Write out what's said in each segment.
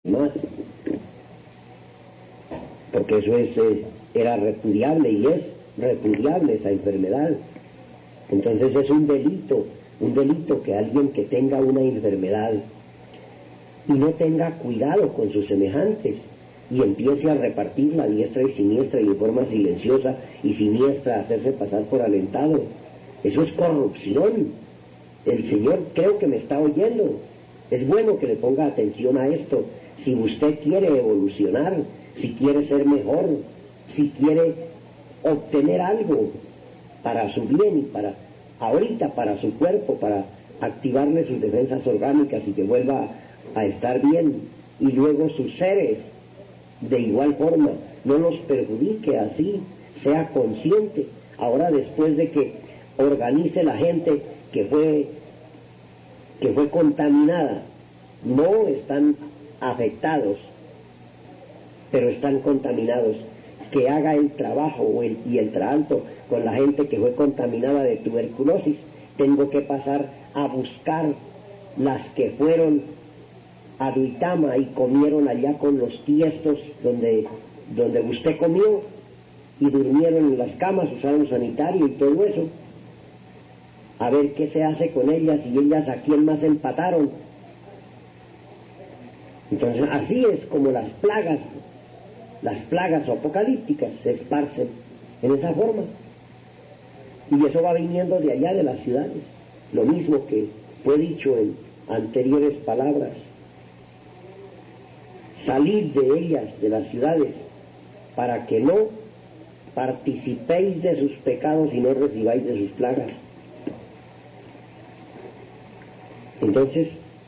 más, porque eso era repudiable y es repudiable esa enfermedad. Entonces es un delito que alguien que tenga una enfermedad y no tenga cuidado con sus semejantes y empiece a repartirla a diestra y siniestra y de forma silenciosa y siniestra, a hacerse pasar por alentado, eso es corrupción. El Señor creo que me está oyendo. Es bueno que le ponga atención a esto. Si usted quiere evolucionar, si quiere ser mejor, si quiere obtener algo para su bien y para su cuerpo, para activarle sus defensas orgánicas y que vuelva a estar bien, y luego sus seres de igual forma, no los perjudique así, sea consciente. Ahora, después de que organice la gente que fue contaminada, no están afectados, pero están contaminados, que haga el trabajo y el traalto con la gente que fue contaminada de tuberculosis. Tengo que pasar a buscar las que fueron a Duitama y comieron allá con los tiestos donde usted comió y durmieron en las camas, usaron sanitario y todo eso, a ver qué se hace con ellas y ellas a quién más empataron. Entonces así es como las plagas apocalípticas se esparcen en esa forma, y eso va viniendo de allá de las ciudades, lo mismo que fue dicho en anteriores palabras. Salid de ellas, de las ciudades, para que no participéis de sus pecados y no recibáis de sus plagas. Entonces,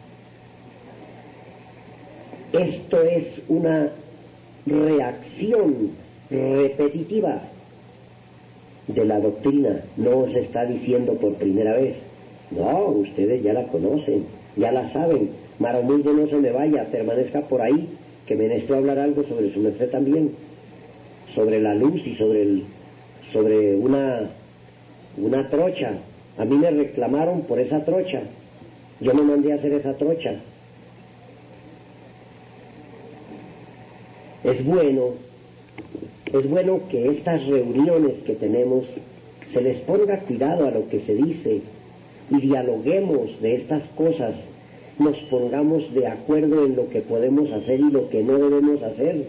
esto es una reacción repetitiva de la doctrina, no se está diciendo por primera vez. No, ustedes ya la conocen, ya la saben. Maromundo, no se me vaya, permanezca por ahí, que me necesito hablar algo sobre su merced también, sobre la luz y sobre una trocha. A mí me reclamaron por esa trocha, yo me mandé a hacer esa trocha. Es bueno que estas reuniones que tenemos se les ponga cuidado a lo que se dice y dialoguemos de estas cosas, nos pongamos de acuerdo en lo que podemos hacer y lo que no debemos hacer.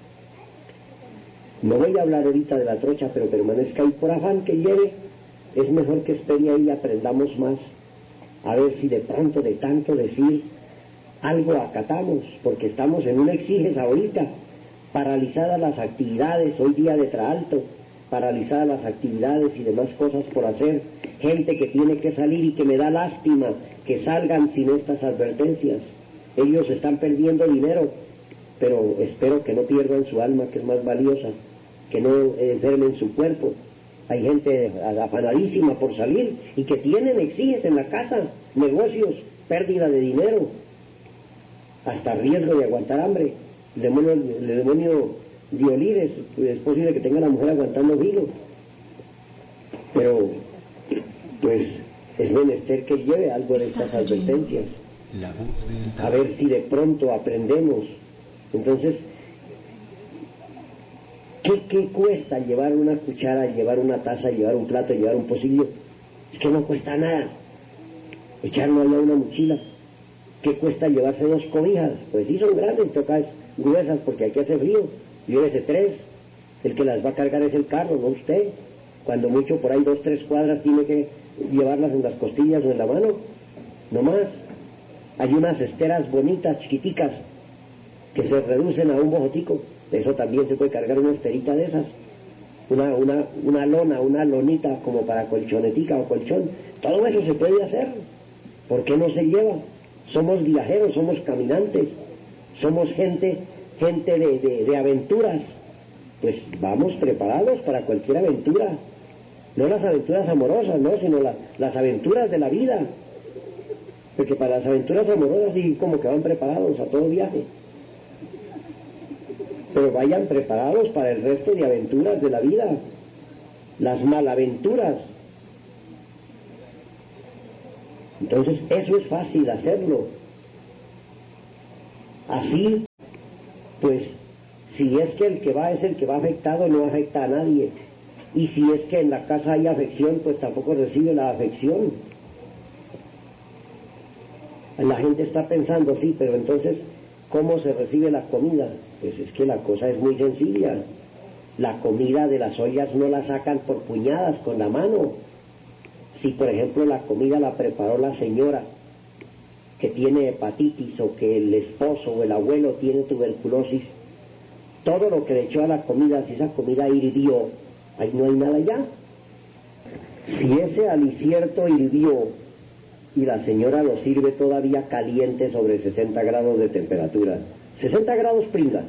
No voy a hablar ahorita de la trocha, pero permanezca ahí por afán que lleve. Es mejor que espere ahí y aprendamos más, a ver si de pronto, de tanto decir, algo acatamos, porque estamos en una exigencia ahorita, paralizadas las actividades, hoy día de traalto, paralizadas las actividades y demás cosas por hacer, gente que tiene que salir y que me da lástima que salgan sin estas advertencias. Ellos están perdiendo dinero, pero espero que no pierdan su alma, que es más valiosa, que no enfermen su cuerpo. Hay gente afanadísima por salir y que tienen exiges en la casa, negocios, pérdida de dinero, hasta riesgo de aguantar hambre. El demonio Diolides, es posible que tenga la mujer aguantando vino, pero pues es menester que lleve algo de estas advertencias, a ver si de pronto aprendemos. Entonces, ¿qué cuesta llevar una cuchara, llevar una taza, llevar un plato, llevar un pocillo? Es que no cuesta nada. Echarlo allá a una mochila. ¿Qué cuesta llevarse 2 cobijas? Pues sí, son grandes, tocas gruesas porque aquí hace frío. Llévese 3. El que las va a cargar es el carro, no usted. Cuando mucho por ahí 2, 3 cuadras tiene que llevarlas en las costillas o en la mano, no más. Hay unas esteras bonitas, chiquiticas, que se reducen a un bojotico. Eso también se puede cargar, una esterita de esas, una lona, una lonita como para colchonetica o colchón. Todo eso se puede hacer. ¿Por qué no se lleva? Somos viajeros, somos caminantes, somos gente de aventuras. Pues vamos preparados para cualquier aventura. No las aventuras amorosas, no, sino las aventuras de la vida. Porque para las aventuras amorosas sí como que van preparados a todo viaje. Pero vayan preparados para el resto de aventuras de la vida, las malaventuras. Entonces eso es fácil hacerlo. Así, pues, si es que el que va es el que va afectado, no afecta a nadie. Y si es que en la casa hay afección, pues tampoco recibe la afección. La gente está pensando, sí, pero entonces, ¿cómo se recibe la comida? Pues es que la cosa es muy sencilla. La comida de las ollas no la sacan por puñadas con la mano. Si, por ejemplo, la comida la preparó la señora que tiene hepatitis, o que el esposo o el abuelo tiene tuberculosis, todo lo que le echó a la comida, si esa comida hirvió, ahí no hay nada ya. Si ese alicierto hirvió y la señora lo sirve todavía caliente sobre 60 grados de temperatura, 60 grados pringa,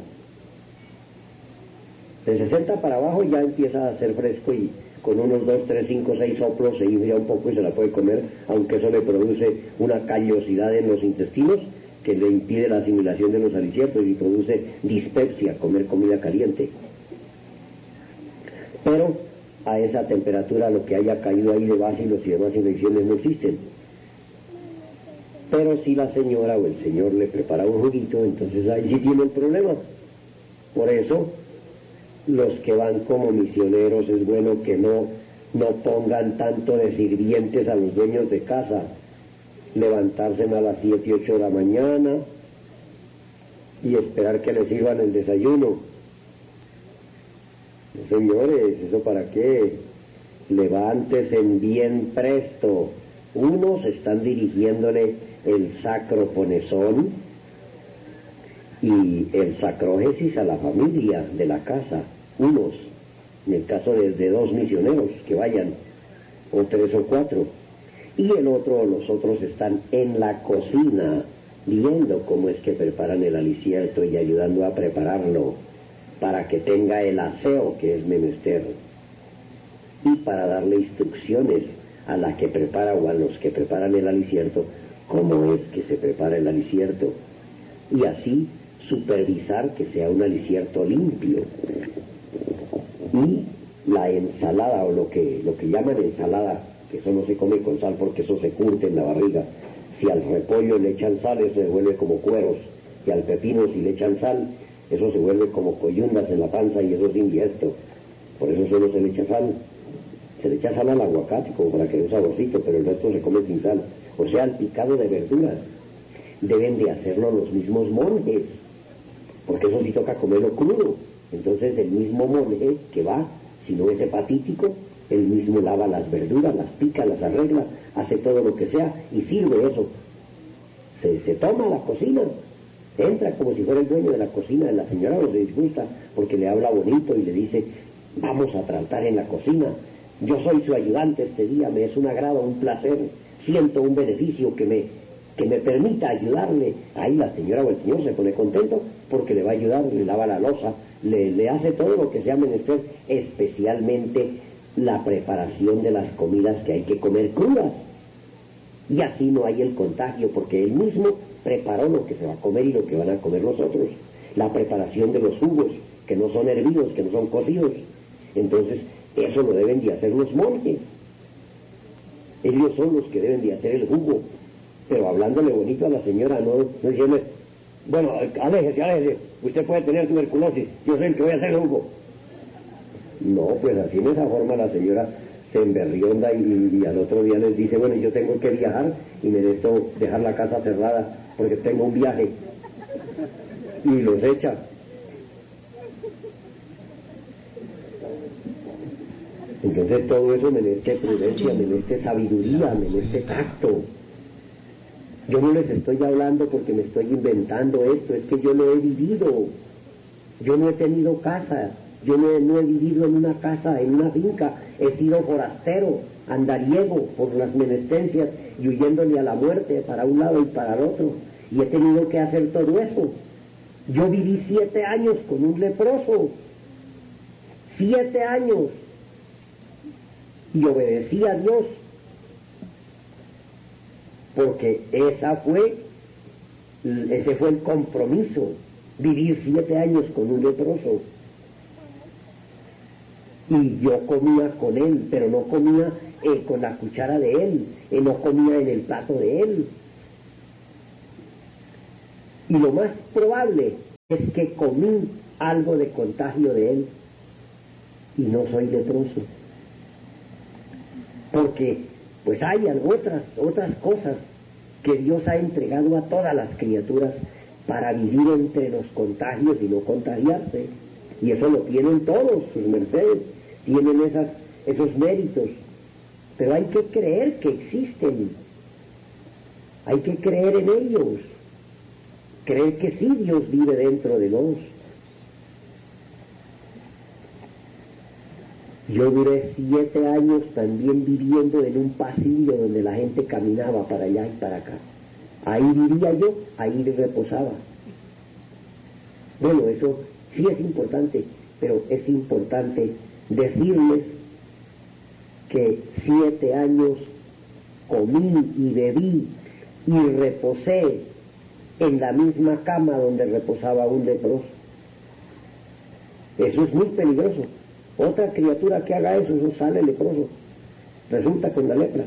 de 60 para abajo ya empieza a ser fresco, y con unos 2, 3, 5, 6 soplos se infla un poco y se la puede comer, aunque eso le produce una callosidad en los intestinos que le impide la asimilación de los aliciertos y produce dispepsia comer comida caliente. Pero a esa temperatura lo que haya caído ahí de bácilos y demás infecciones no existen. Pero si la señora o el señor le prepara un juguito, entonces ahí sí tiene el problema. Por eso los que van como misioneros es bueno que no pongan tanto de sirvientes a los dueños de casa, levantarse a las 7, 8 de la mañana y esperar que les sirvan el desayuno. Señores, ¿eso para qué? Levántense bien presto. Unos están dirigiéndole el sacroponezón y el sacrógesis a la familia de la casa, unos, en el caso de 2 misioneros que vayan, o 3 o 4, y los otros están en la cocina viendo cómo es que preparan el alicierto y ayudando a prepararlo para que tenga el aseo que es menester, y para darle instrucciones a la que prepara o a los que preparan el alicierto cómo es que se prepara el alicierto, y así supervisar que sea un alicierto limpio. Y la ensalada, o lo que llaman ensalada, que eso no se come con sal porque eso se curte en la barriga. Si al repollo le echan sal, eso se vuelve como cueros, y al pepino si le echan sal, eso se vuelve como coyundas en la panza y eso es indigesto. Por eso solo se le echa sal. Se le echa sal al aguacate como para que dé un saborcito, pero el resto se come sin sal. O sea, el picado de verduras deben de hacerlo los mismos monjes, porque eso sí toca comerlo crudo. Entonces el mismo monje que va, si no es hepatítico, él mismo lava las verduras, las pica, las arregla, hace todo lo que sea y sirve eso. Se toma a la cocina, entra como si fuera el dueño de la cocina de la señora, o se disgusta porque le habla bonito y le dice: vamos a tratar en la cocina, yo soy su ayudante este día, me es un agrado, un placer, siento un beneficio que me permita ayudarle. Ahí la señora o el señor se pone contento porque le va a ayudar, le lava la loza, le hace todo lo que sea menester, especialmente la preparación de las comidas que hay que comer crudas. Y así no hay el contagio, porque él mismo preparó lo que se va a comer y lo que van a comer los otros. La preparación de los jugos, que no son hervidos, que no son cocidos. Entonces, eso lo deben de hacer los monjes. Ellos son los que deben de hacer el jugo. Pero hablándole bonito a la señora, no diciendo: bueno, aléjese, usted puede tener tuberculosis, yo soy el que voy a hacer el jugo. No, pues así de esa forma la señora se emberrionda y al otro día les dice: bueno, yo tengo que viajar y me necesito dejar la casa cerrada porque tengo un viaje, y los echa. Entonces todo eso meneste prudencia, meneste sabiduría, meneste tacto. Yo no les estoy hablando porque me estoy inventando esto, es que yo lo he vivido. Yo no he tenido casa, yo no he vivido en una casa, en una finca, he sido forastero, andariego por las menestencias y huyéndole a la muerte para un lado y para el otro, y he tenido que hacer todo eso. Yo viví 7 años con un leproso, 7 años, y obedecí a Dios, porque ese fue el compromiso, vivir 7 años con un leproso. Y yo comía con él, pero no comía con la cuchara de él, no comía en el plato de él. Y lo más probable es que comí algo de contagio de él y no soy leproso. Porque pues hay otras cosas que Dios ha entregado a todas las criaturas para vivir entre los contagios y no contagiarse. Y eso lo tienen todos, sus mercedes, tienen esos méritos. Pero hay que creer que existen, hay que creer en ellos, creer que sí Dios vive dentro de nos. Yo duré 7 años también viviendo en un pasillo donde la gente caminaba para allá y para acá. Ahí vivía yo, ahí reposaba. Bueno, eso sí es importante, pero es importante decirles que 7 años comí y bebí y reposé en la misma cama donde reposaba un leproso. Eso es muy peligroso. Otra criatura que haga eso sale leproso, resulta con la lepra.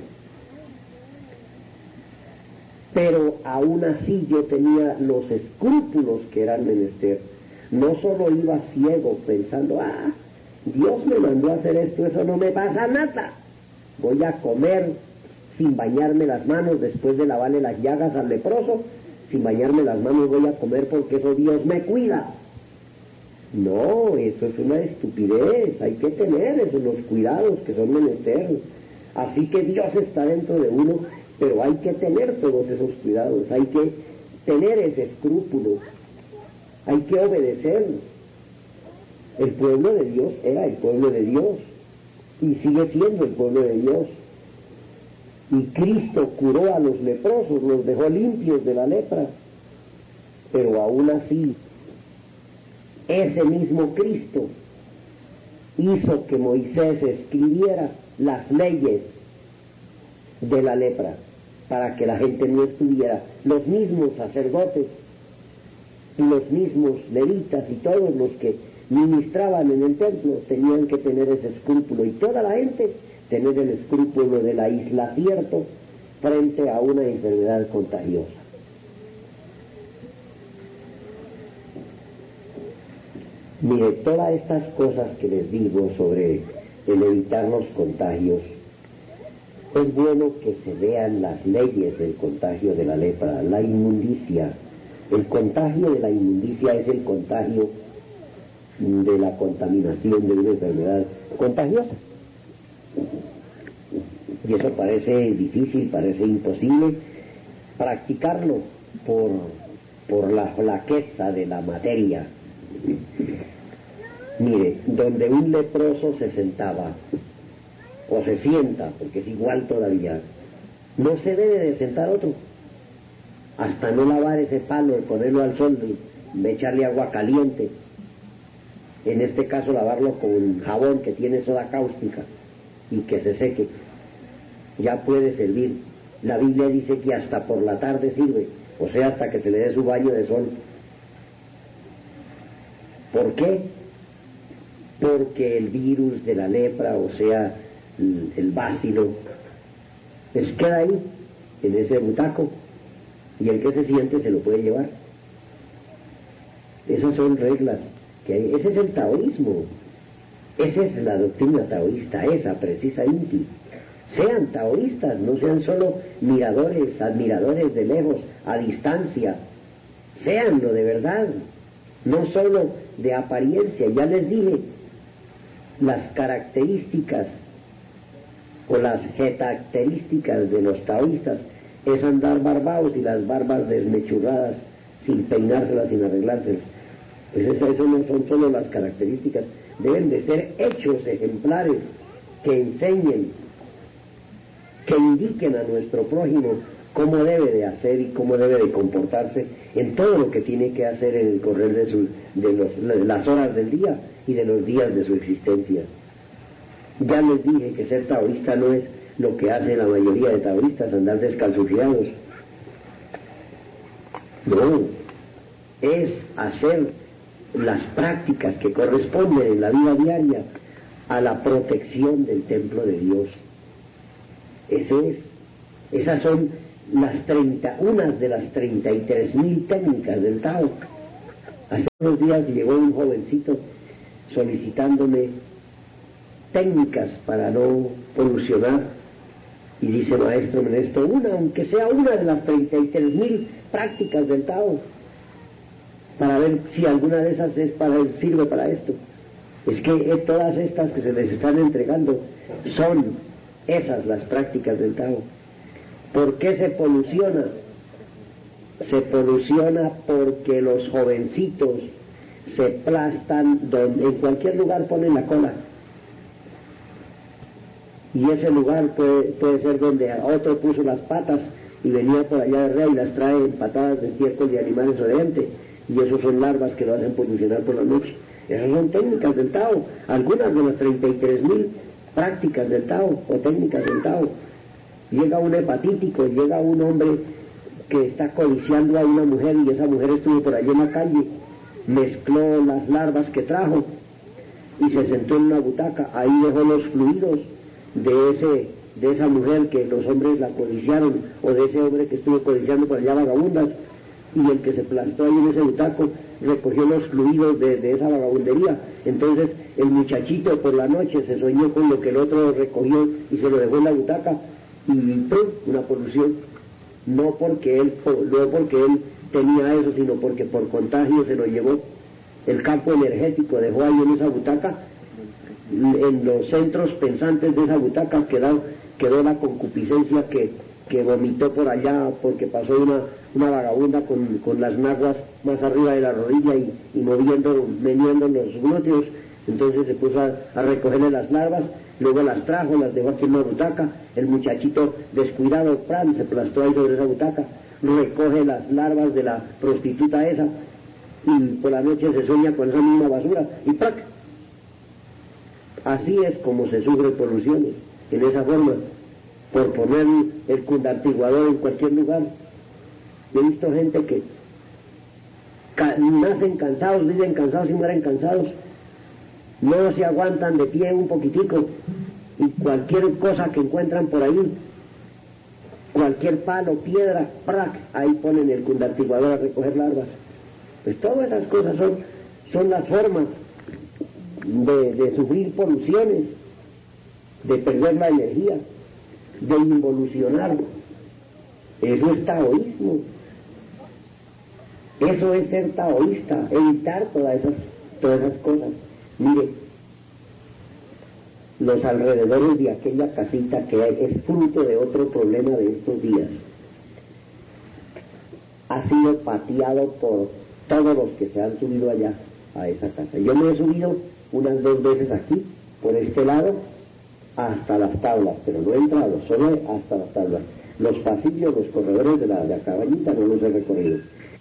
Pero aún así yo tenía los escrúpulos que eran menester. No solo iba ciego pensando, Dios me mandó a hacer esto, eso no me pasa nada. Voy a comer sin bañarme las manos después de lavarle las llagas al leproso. Sin bañarme las manos voy a comer porque eso Dios me cuida. No, eso es una estupidez. Hay que tener esos los cuidados que son menester. Así que Dios está dentro de uno, pero hay que tener todos esos cuidados, hay que tener ese escrúpulo, hay que obedecer. El pueblo de Dios era el pueblo de Dios y sigue siendo el pueblo de Dios. Y Cristo curó a los leprosos, los dejó limpios de la lepra, pero aún así ese mismo Cristo hizo que Moisés escribiera las leyes de la lepra para que la gente no estuviera. Los mismos sacerdotes y los mismos levitas y todos los que ministraban en el templo tenían que tener ese escrúpulo, y toda la gente tener el escrúpulo del aislamiento frente a una enfermedad contagiosa. Mire, todas estas cosas que les digo sobre el evitar los contagios, es bueno que se vean las leyes del contagio de la lepra, la inmundicia. El contagio de la inmundicia es el contagio de la contaminación de una enfermedad contagiosa. Y eso parece difícil, parece imposible practicarlo por la flaqueza de la materia. Mire, donde un leproso se sentaba, o se sienta, porque es igual todavía, no se debe de sentar otro, hasta no lavar ese palo, ponerlo al sol, echarle agua caliente, en este caso lavarlo con jabón que tiene soda cáustica y que se seque, ya puede servir. La Biblia dice que hasta por la tarde sirve, o sea, hasta que se le dé su baño de sol. ¿Por qué? Porque el virus de la lepra, o sea, el bacilo, pues queda ahí, en ese butaco, y el que se siente se lo puede llevar. Esas son reglas que hay. Ese es el taoísmo, esa es la doctrina taoísta, esa precisa inti. Sean taoístas, no sean solo miradores, admiradores de lejos, a distancia, séanlo de verdad, no solo de apariencia. Ya les dije, las características o las características de los taoístas es andar barbados y las barbas desmechurradas, sin peinárselas, sin arreglárselas. Pues eso no son solo las características, deben de ser hechos ejemplares que enseñen, que indiquen a nuestro prójimo cómo debe de hacer y cómo debe de comportarse en todo lo que tiene que hacer en el correr de las horas del día y de los días de su existencia. Ya les dije que ser taoísta no es lo que hace la mayoría de taoístas, andar descalzufiados. No, es hacer las prácticas que corresponden en la vida diaria a la protección del templo de Dios. Esas son una de las 33.000 técnicas del Tao. Hace unos días llegó un jovencito solicitándome técnicas para no polucionar, y dice: maestro Menesto, aunque sea una de las 33.000 prácticas del Tao, para ver si alguna de esas sirve para esto. Es que todas estas que se les están entregando son esas las prácticas del Tao. ¿Por qué se poluciona? Se poluciona porque los jovencitos se plastan en cualquier lugar ponen la cola, y ese lugar puede ser donde otro puso las patas y venía por allá de rey y las trae empatadas de estiércol de animales o de gente, y esos son larvas que lo hacen polucionar por la noche. Esas son técnicas del Tao, algunas de las 33.000 prácticas del Tao o técnicas del Tao. Llega un hepatítico, llega un hombre que está codiciando a una mujer, y esa mujer estuvo por allí en la calle, mezcló las larvas que trajo y se sentó en una butaca, ahí dejó los fluidos de esa mujer que los hombres la codiciaron, o de ese hombre que estuvo codiciando por allá vagabundas, y el que se plantó ahí en ese butaco recogió los fluidos de esa vagabundería. Entonces el muchachito por la noche se soñó con lo que el otro recogió y se lo dejó en la butaca, y ¡pum!, una polución. No porque él tenía eso, sino porque por contagio se lo llevó. El campo energético dejó ahí en esa butaca, en los centros pensantes de esa butaca quedó la concupiscencia que vomitó por allá, porque pasó una vagabunda con las naguas más arriba de la rodilla y meneando los glúteos. Entonces se puso a recogerle las larvas, luego las trajo, las dejó aquí en una butaca. El muchachito descuidado, ¡pram!, se aplastó ahí sobre esa butaca, recoge las larvas de la prostituta esa, y por la noche se sueña con esa misma basura, y ¡prac! Así es como se sufren poluciones, en esa forma, por poner el cundartiguador en cualquier lugar. Yo he visto gente que nacen cansados, viven cansados y mueren cansados, no se aguantan de pie un poquitico, y cualquier cosa que encuentran por ahí, cualquier palo, piedra, ¡prac!, ahí ponen el cundartiguador a recoger larvas. Pues todas esas cosas son las formas de sufrir poluciones, de perder la energía, de involucionar. Eso es taoísmo. Eso es ser taoísta, evitar todas esas cosas. Mire, los alrededores de aquella casita, que es fruto de otro problema de estos días, ha sido pateado por todos los que se han subido allá a esa casa. Yo me he subido unas 2 veces aquí, por este lado, hasta las tablas, pero no he entrado, solo hasta las tablas. Los pasillos, los corredores de la cabañita no los he recorrido.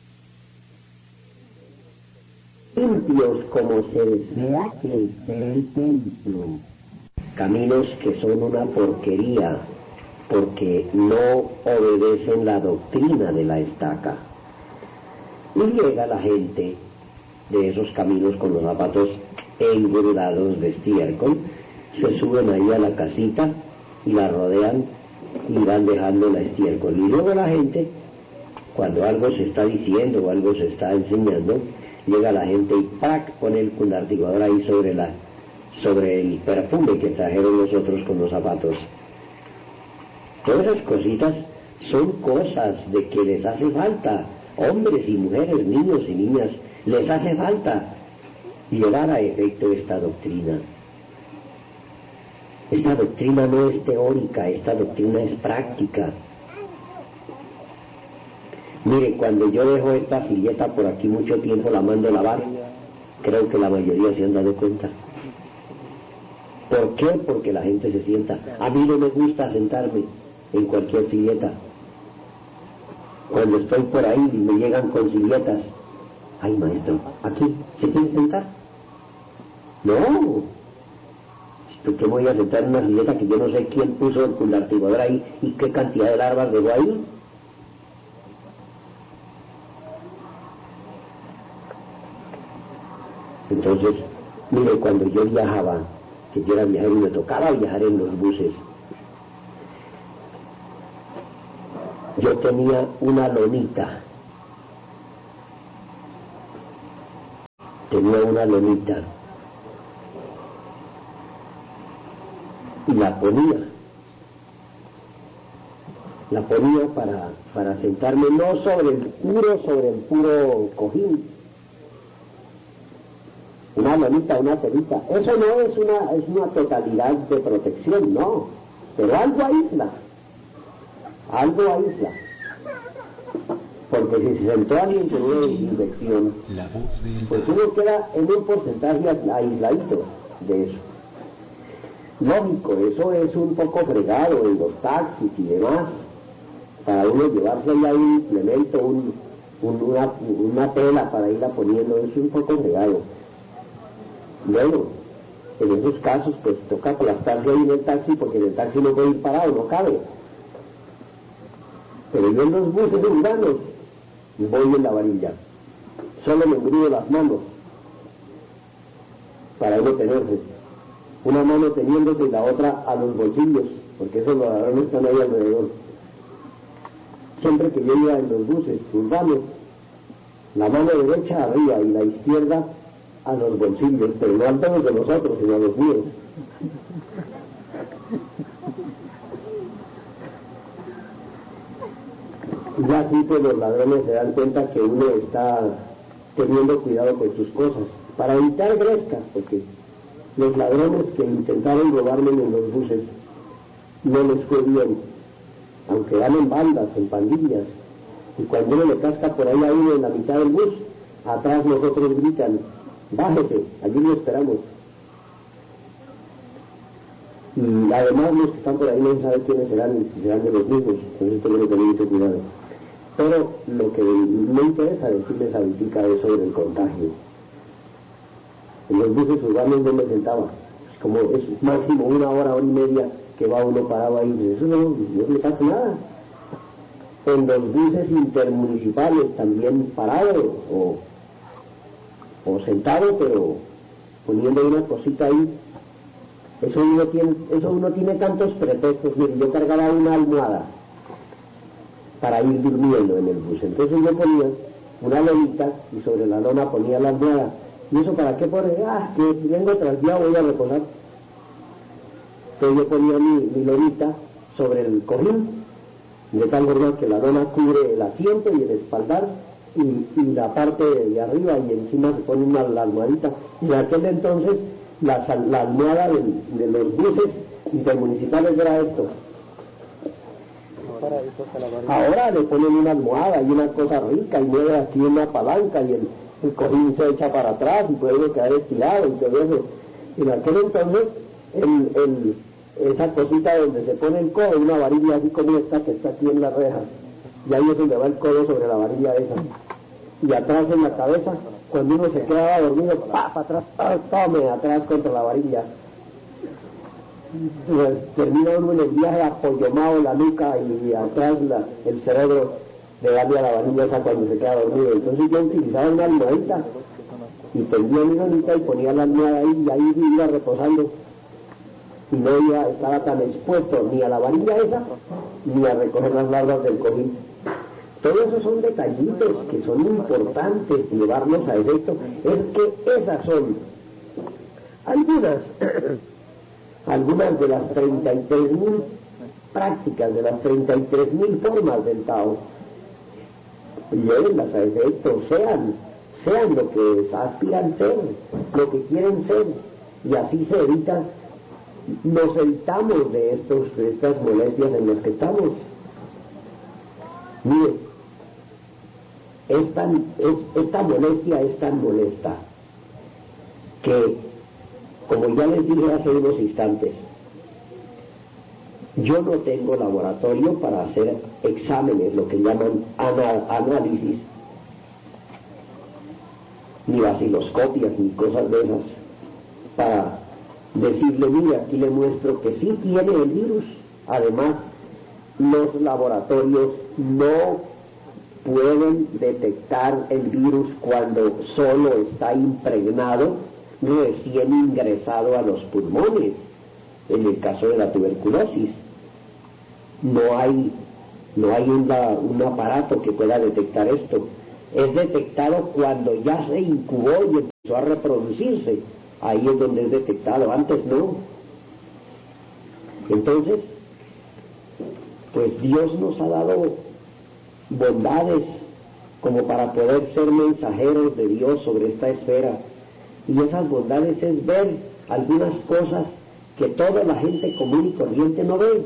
Limpios como se desea que esté el templo. Caminos que son una porquería, porque no obedecen la doctrina de la estaca. Y llega la gente de esos caminos con los zapatos engrudados de estiércol, se suben ahí a la casita y la rodean y van dejando la estiércol. Y luego la gente, cuando algo se está diciendo o algo se está enseñando, llega la gente y ¡pac!, pone el cundartiguador ahí sobre el perfume que trajeron los otros con los zapatos. Todas esas cositas son cosas de que les hace falta, hombres y mujeres, niños y niñas, les hace falta llevar a efecto esta doctrina. Esta doctrina no es teórica, esta doctrina es práctica. Mire, cuando yo dejo esta silleta por aquí mucho tiempo, la mando a lavar, creo que la mayoría se han dado cuenta. ¿Por qué? Porque la gente se sienta. A mí no me gusta sentarme en cualquier silleta. Cuando estoy por ahí y me llegan con silletas, ay maestro, ¿aquí se quiere sentar? No. ¿Por qué voy a sentar en una silleta que yo no sé quién puso el cundartiguador ahí y qué cantidad de larvas dejó ahí? Entonces, mire, cuando yo viajaba, que yo era viajero y me tocaba viajar en los buses, yo tenía una lonita. Y la ponía para sentarme, no sobre el puro cojín, una lonita, una telita. Eso no es una totalidad de protección, no, pero algo aísla, porque si se sentó alguien con una infección, pues uno queda en un porcentaje aisladito de eso. Lógico, eso es un poco fregado en los taxis y demás, para uno llevarse allá un implemento, una tela para irla poniendo, es un poco fregado. Bueno, en esos casos pues toca aplastarse ahí en el taxi, porque en el taxi no puede ir parado, no cabe. Pero yo en los buses urbanos voy en la varilla, solo me engrudo las manos para no tenerse, una mano teniéndose y la otra a los bolsillos, porque esos ladrones están ahí alrededor. Siempre que yo iba en los buses urbanos, la mano derecha arriba y la izquierda a los bolsillos, pero no a todos de nosotros, sino a los míos. Ya así pues los ladrones se dan cuenta que uno está teniendo cuidado con sus cosas, para evitar grescas, porque los ladrones que intentaron robarme en los buses no les fue bien, aunque van en bandas, en pandillas, y cuando uno le casca por ahí a uno en la mitad del bus, atrás nosotros gritan: bájese, allí lo esperamos. Y además los que están por ahí no saben quiénes serán, si serán de los mismos, entonces tenemos que tener mucho cuidado. Pero lo que me interesa decirles ahorita es sobre el contagio. En los buses urbanos no me sentaba, como es máximo una hora y media que va uno parado ahí, eso no le pasa nada. En los buses intermunicipales también parado o sentado, pero poniendo una cosita ahí. Eso uno tiene tantos pretextos. Mire, yo cargaba una almohada para ir durmiendo en el bus, entonces yo ponía una lonita y sobre la lona ponía la almohada. ¿Y eso para qué pone? Que vengo trasviado, voy a reposar. Entonces yo ponía mi lonita sobre el cojín, de tal forma que la lona cubre el asiento y el espaldar, y la parte de arriba, y encima se pone la almohadita. Y en aquel entonces la almohada de los buses intermunicipales era esto. Ahora le ponen una almohada y una cosa rica, y mueve aquí una palanca y el cojín se echa para atrás y puede quedar estirado y todo eso. En aquel entonces esa cosita donde se pone el codo, una varilla así como esta que está aquí en la reja, y ahí es donde va el codo sobre la varilla esa, y atrás en la cabeza, cuando uno se quedaba dormido, para atrás, tome atrás contra la varilla. Termina uno en el viaje apoyomado en la nuca y atrás el cerebro le darle a la varilla esa cuando se queda dormido. Entonces yo utilizaba una almohadita y tendía mi lonita y ponía la almohada ahí, y ahí iba reposando, y no estaba tan expuesto ni a la varilla esa ni a recoger las larvas del cojín. Todos esos son detallitos que son importantes llevarlos a efecto. Es que esas son algunas de las 33.000 prácticas, de las 33.000 formas del Tao. Llévenlas a efecto, sean lo que aspiran ser, lo que quieren ser, y así se evita, nos evitamos de estas molestias en las que estamos. Mire, esta molestia es tan molesta que, como ya les dije hace unos instantes, yo no tengo laboratorio para hacer exámenes, lo que llaman análisis, ni vaciloscopias, ni cosas de esas, para decirle: mire, aquí le muestro que sí tiene el virus. Además, los laboratorios no pueden detectar el virus cuando solo está impregnado, recién ingresado a los pulmones. En el caso de la tuberculosis, no hay No hay un aparato que pueda detectar esto. Es detectado cuando ya se incubó y empezó a reproducirse. Ahí es donde es detectado, antes no. Entonces, pues Dios nos ha dado bondades como para poder ser mensajeros de Dios sobre esta esfera. Y esas bondades es ver algunas cosas que toda la gente común y corriente no ve.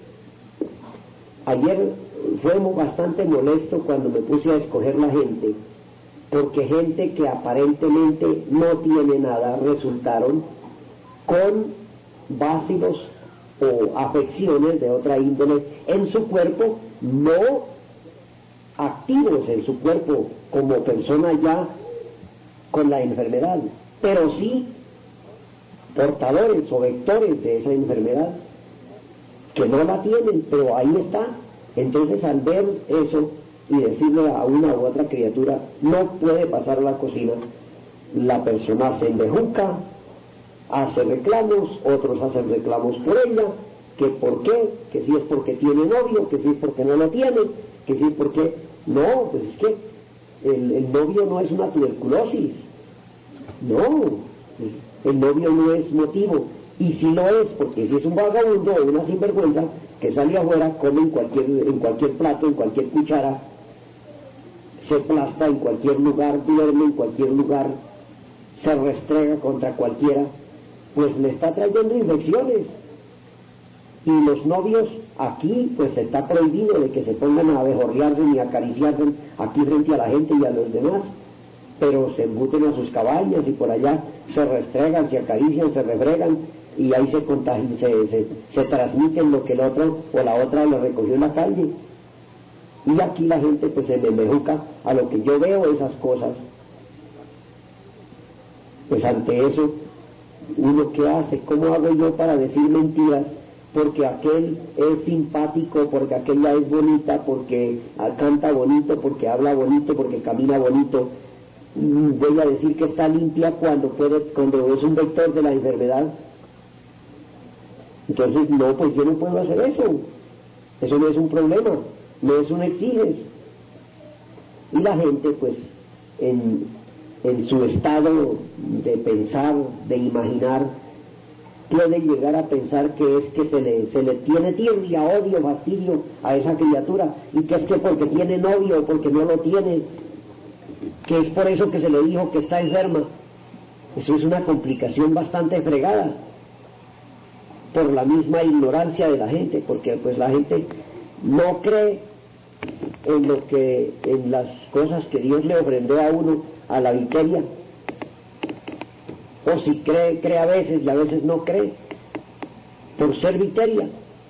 Ayer fue bastante molesto cuando me puse a escoger la gente, porque gente que aparentemente no tiene nada resultaron con vácidos o afecciones de otra índole en su cuerpo, no activos en su cuerpo como persona ya con la enfermedad, pero sí portadores o vectores de esa enfermedad, que no la tienen, pero ahí está. Entonces, al ver eso y decirle a una u otra criatura, no puede pasar a la cocina, la persona se embejuca, hace reclamos, otros hacen reclamos por ella, que por qué, que si es porque tiene novio, que si es porque no lo tiene, que si es porque... No, pues es que el novio no es una tuberculosis, no, el novio no es motivo, y si lo es, porque si es un vagabundo o una sinvergüenza que sale afuera, come en cualquier plato, en cualquier cuchara, se aplasta en cualquier lugar, duerme en cualquier lugar, se restrega contra cualquiera, pues le está trayendo infecciones. Y los novios aquí, pues está prohibido de que se pongan a abejorrearse ni a acariciarse aquí frente a la gente y a los demás, pero se embuten a sus cabañas y por allá se restregan, se acarician, se refregan y ahí se contagian, se transmiten lo que el otro o la otra le recogió en la calle. Y aquí la gente pues se le embejuca a lo que yo veo esas cosas. Pues ante eso, uno ¿qué hace? ¿Cómo hago yo para decir mentiras? Porque aquel es simpático, porque aquella es bonita, porque canta bonito, porque habla bonito, porque camina bonito. Voy a decir que está limpia cuando es un vector de la enfermedad. Entonces, no, pues yo no puedo hacer eso. Eso no es un problema, no es un exiges. Y la gente, pues, en su estado de pensar, de imaginar, puede llegar a pensar que es que se le tiene tirria, odio, fastidio a esa criatura, y que es que porque tiene novio o porque no lo tiene, que es por eso que se le dijo que está enferma. Eso es una complicación bastante fregada, por la misma ignorancia de la gente, porque pues la gente no cree en las cosas que Dios le ofrendó a uno, a la victoria. O si cree a veces y a veces no cree, por ser viteria.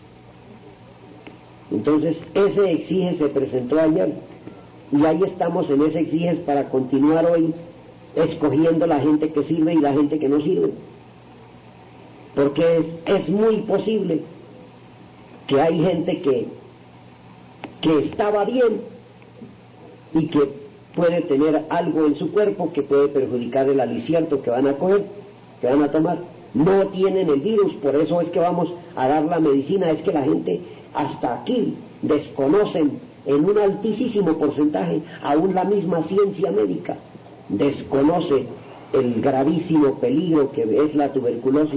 Entonces ese exige se presentó ayer, y ahí estamos en ese exiges para continuar hoy escogiendo la gente que sirve y la gente que no sirve, porque es muy posible que hay gente que estaba bien y que puede tener algo en su cuerpo que puede perjudicar el alicierto que van a coger, que van a tomar. No tienen el virus, por eso es que vamos a dar la medicina. Es que la gente hasta aquí desconocen en un altísimo porcentaje, aún la misma ciencia médica desconoce el gravísimo peligro que es la tuberculosis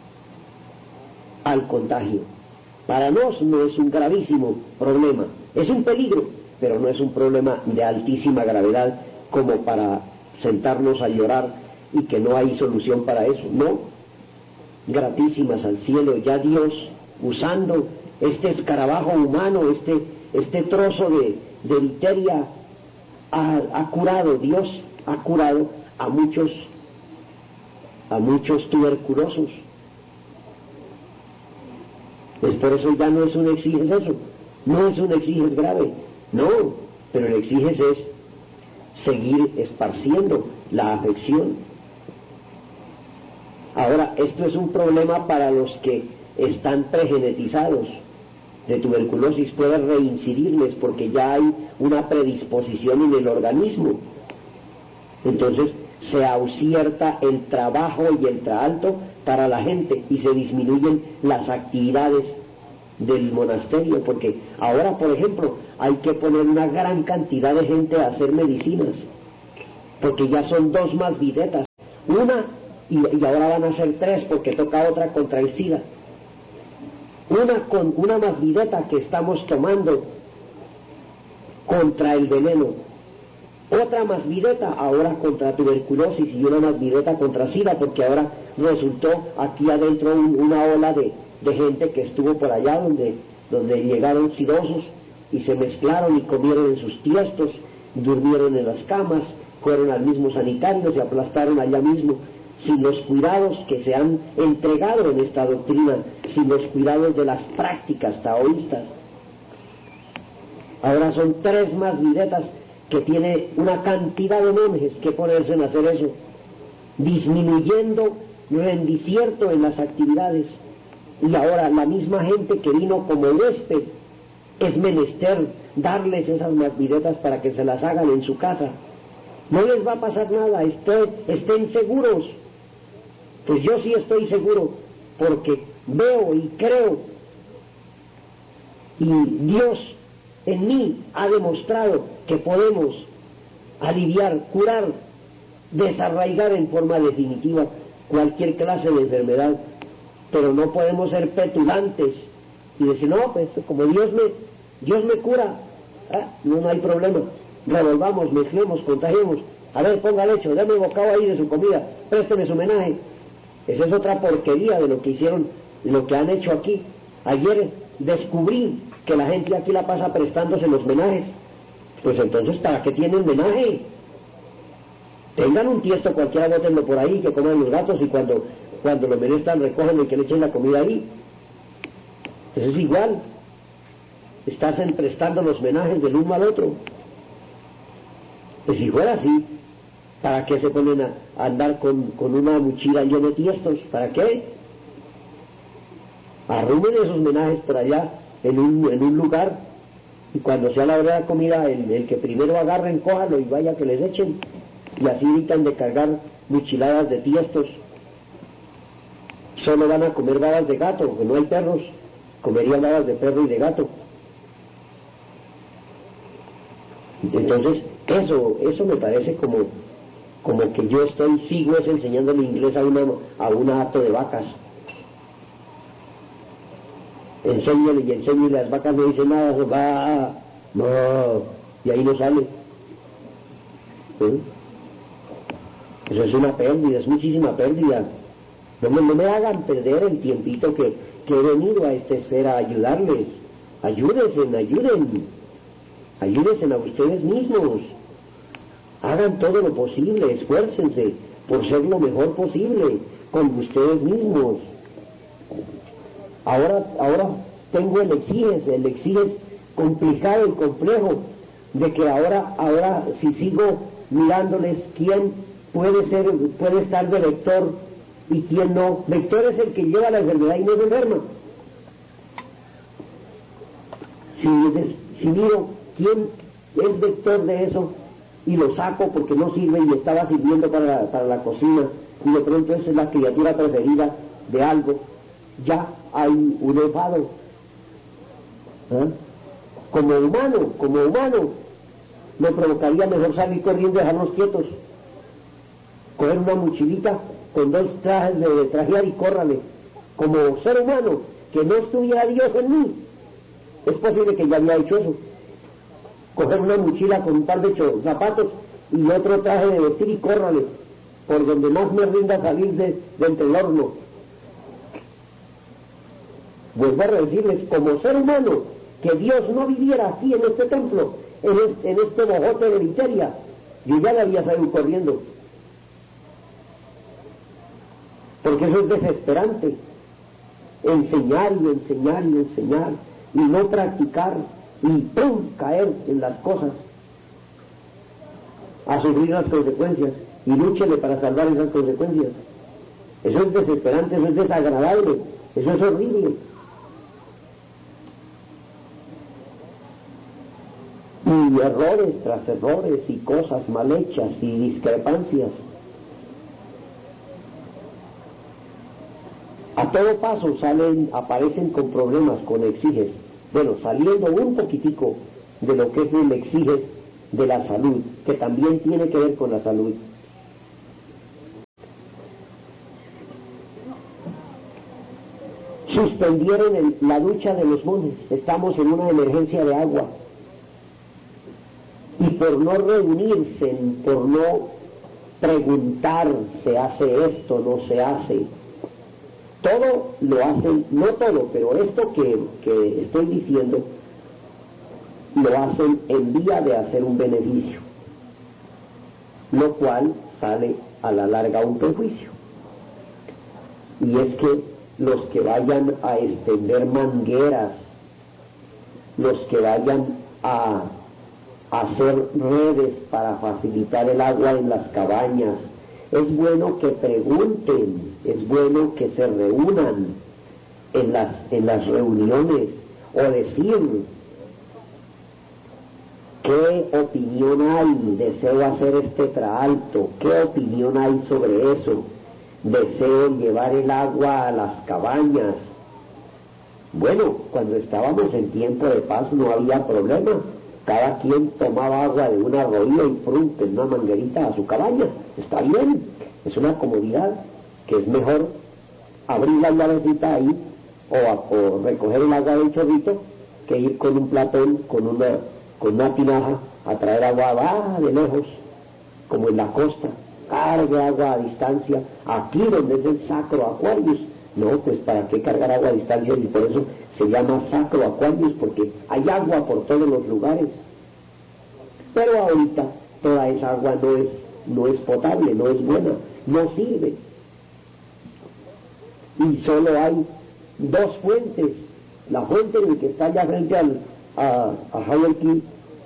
al contagio. Para nos no es un gravísimo problema, es un peligro, pero no es un problema de altísima gravedad como para sentarnos a llorar y que no hay solución para eso. No, gratísimas al cielo, ya Dios, usando este escarabajo humano, este trozo de viteria, ha curado, Dios ha curado a muchos tuberculosos. Pues por eso ya no es un exiges eso, no es un exiges grave, no, pero el exiges es seguir esparciendo la afección. Ahora, esto es un problema para los que están pregenetizados de tuberculosis, puede reincidirles porque ya hay una predisposición en el organismo. Entonces se ausierta el trabajo y el traalto para la gente y se disminuyen las actividades del monasterio, porque ahora, por ejemplo, hay que poner una gran cantidad de gente a hacer medicinas, porque ya son 2 más videtas, una y ahora van a ser 3 porque toca otra contra el SIDA, una más videta que estamos tomando contra el veneno, otra más videta ahora contra tuberculosis y una más videta contra SIDA, porque ahora resultó aquí adentro una ola de gente que estuvo por allá donde llegaron sidosos y se mezclaron y comieron en sus tiestos, durmieron en las camas, fueron al mismo sanitario, se aplastaron allá mismo, sin los cuidados que se han entregado en esta doctrina, sin los cuidados de las prácticas taoístas. Ahora son 3 más videtas que tiene una cantidad de monjes que ponerse en hacer eso, disminuyendo rendicierto en las actividades. Y ahora la misma gente que vino como huésped, es menester darles esas masvidetas para que se las hagan en su casa. No les va a pasar nada, estén seguros. Pues yo sí estoy seguro, porque veo y creo, y Dios en mí ha demostrado que podemos aliviar, curar, desarraigar en forma definitiva cualquier clase de enfermedad, pero no podemos ser petulantes y decir, no, pues como Dios me cura, no hay problema, revolvamos, mezclemos, contagiemos, a ver, ponga lecho, dame bocado ahí de su comida, présteme su homenaje. Esa es otra porquería de lo que hicieron, lo que han hecho aquí. Ayer descubrí que la gente aquí la pasa prestándose los menajes. Pues entonces, ¿para qué tienen menaje? Tengan un tiesto cualquiera, bótenlo por ahí, que coman los gatos, y cuando lo merezcan recojan y que le echen la comida ahí. Eso es igual. Estás prestando los menajes del uno al otro. Pues si fuera así, ¿para qué se ponen a andar con una mochila llena de tiestos? ¿Para qué? Arrumen esos menajes por allá en un lugar, y cuando sea la hora de la comida, el que primero agarren, cójalo y vaya que les echen, y así evitan de cargar mochiladas de tiestos. Solo van a comer babas de gato, porque no hay perros, comerían babas de perro y de gato. Entonces, eso me parece como que yo sigo enseñándole inglés a una hato de vacas. Enséñale, las vacas no dicen nada, no, y ahí no sale. Eso es una pérdida, es muchísima pérdida. No me hagan perder el tiempito que he venido a esta esfera a ayudarles. Ayúdense a ustedes mismos. Hagan todo lo posible, esfuércense por ser lo mejor posible con ustedes mismos. Ahora tengo el exiges complicado y complejo, de que ahora si sigo mirándoles, quién puede estar de vector y quién no. Vector es el que lleva la enfermedad y no se enferma. Si miro quién es vector de eso y lo saco porque no sirve y estaba sirviendo para la cocina, y de pronto esa es la criatura preferida de algo, ya hay un enfado. Como humano me provocaría mejor salir corriendo y dejarnos quietos, coger una mochilita con 2 trajes de trajear y córrale. Como ser humano, que no estuviera Dios en mí, es posible que ya había hecho eso, coger una mochila con un par de zapatos y otro traje de vestir y córrale por donde más me rinda salir de entre el horno. Vuelvo a decirles, como ser humano, que Dios no viviera aquí en este templo, en este bojote de Viteria, yo ya le había salido corriendo. Porque eso es desesperante, enseñar y no practicar, y ¡pum!, caer en las cosas, a sufrir las consecuencias, y lúchele para salvar esas consecuencias. Eso es desesperante, eso es desagradable, eso es horrible. Y errores tras errores, y cosas mal hechas, y discrepancias. A todo paso aparecen con problemas, con exiges. Bueno, saliendo un poquitico de lo que es el exiges de la salud, que también tiene que ver con la salud. Suspendieron la ducha de los monjes. Estamos en una emergencia de agua. Y por no reunirse, por no preguntar, ¿se hace esto, no se hace? Todo lo hacen, no todo, pero esto que estoy diciendo, lo hacen en vía de hacer un beneficio, lo cual sale a la larga un perjuicio. Y es que los que vayan a extender mangueras, los que vayan a hacer redes para facilitar el agua en las cabañas, es bueno que pregunten, es bueno que se reúnan en las reuniones o decir qué opinión hay, deseo hacer este traalto, qué opinión hay sobre eso, deseo llevar el agua a las cabañas. Bueno, cuando estábamos en tiempo de paz no había problema. Cada quien tomaba agua de una arroyo y frunte en una manguerita a su cabaña. Está bien, es una comodidad, que es mejor abrir la llavecita ahí o recoger el agua del chorrito que ir con un platón, con una tinaja a traer agua de lejos, como en la costa, cargue agua a distancia, aquí donde es el Sacro Aquarius. No, pues para qué cargar agua a distancia, y por eso se llama Sacro Aquarius, porque hay agua por todos los lugares. Pero ahorita toda esa agua no es potable, no es buena, no sirve. Y solo hay dos fuentes, la fuente que está allá frente a Howard King,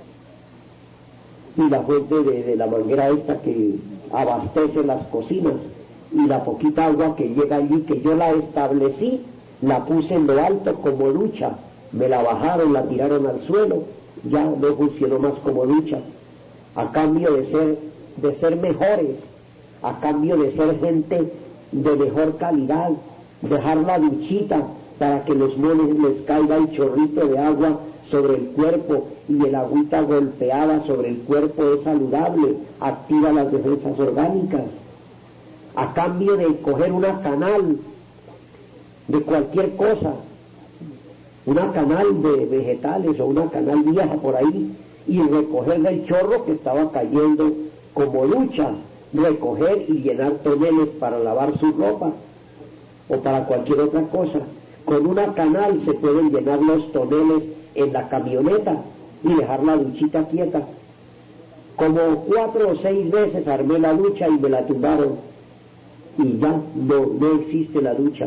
y la fuente de la manguera esta que abastece las cocinas, y la poquita agua que llega allí, que yo la establecí, la puse en lo alto como ducha, me la bajaron, la tiraron al suelo, ya no funcionó más como ducha, a cambio de ser mejores, a cambio de ser gente de mejor calidad, dejar la duchita para que los monos les caiga el chorrito de agua sobre el cuerpo, y el agüita golpeada sobre el cuerpo es saludable, activa las defensas orgánicas, a cambio de coger una canal de cualquier cosa, una canal de vegetales o una canal vieja por ahí, y recoger el chorro que estaba cayendo como ducha, recoger y llenar toneles para lavar su ropa o para cualquier otra cosa. Con una canal se pueden llenar los toneles en la camioneta y dejar la duchita quieta. Como 4 o 6 veces armé la ducha y me la tumbaron, y ya no existe la ducha.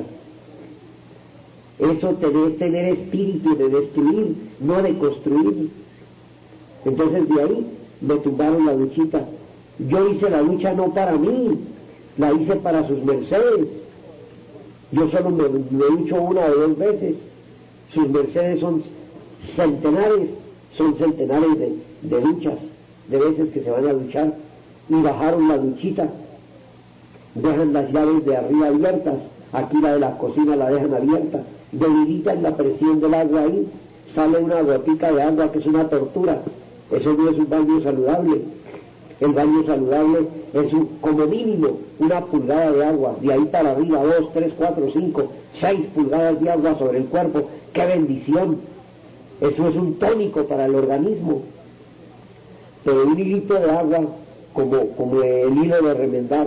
Eso es tener espíritu de destruir, no de construir. Entonces de ahí me tumbaron la duchita. Yo hice la ducha no para mí, la hice para sus mercedes. Yo solo me ducho 1 o 2 veces. Sus mercedes son centenares de duchas, de veces que se van a duchar, y bajaron la duchita, dejan las llaves de arriba abiertas, aquí la de la cocina la dejan abierta, debilitan la presión del agua ahí, sale una gotica de agua que es una tortura. Eso no es un baño saludable. El baño saludable es como mínimo 1 pulgada de agua, de ahí para arriba 2, 3, 4, 5, 6 pulgadas de agua sobre el cuerpo. ¡Qué bendición! Eso es un tónico para el organismo. Pero un hilito de agua, como el hilo de remendar,